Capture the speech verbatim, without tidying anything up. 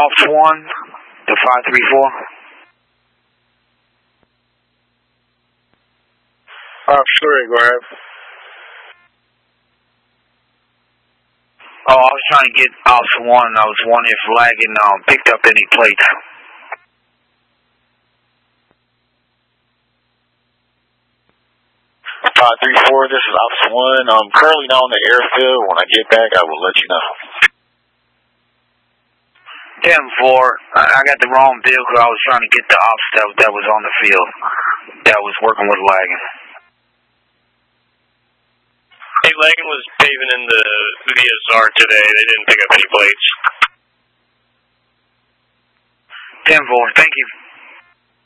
Officer one to five three four. Officer eight, go ahead. Oh, I was trying to get Officer one. I was wondering if Lagging um, picked up any plates. five three four, this is Officer one. I'm currently not on the airfield. When I get back, I will let you know. ten four, I got the wrong vehicle. I was trying to get the officer that, that was on the field, that was working with Lagging. Hey, Lagging was paving in the V S R today. They didn't pick up any plates. ten four, thank you.